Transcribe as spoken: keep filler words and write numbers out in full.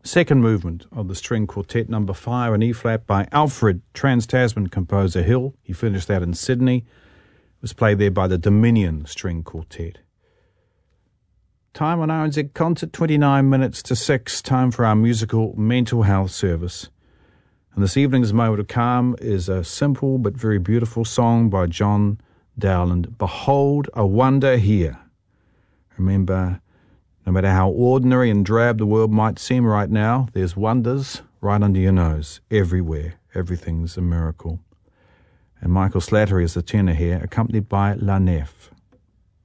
Second movement of the string quartet number five in E-flat by Alfred Trans-Tasman composer Hill. He finished that in Sydney. It was played there by the Dominion String Quartet. Time on R N Z Concert, twenty-nine minutes to six. Time for our musical mental health service. And this evening's moment of calm is a simple but very beautiful song by John Dowland, Behold a Wonder Here. Remember, no matter how ordinary and drab the world might seem right now, there's wonders right under your nose, everywhere. Everything's a miracle. And Michael Slattery is the tenor here, accompanied by La Nef.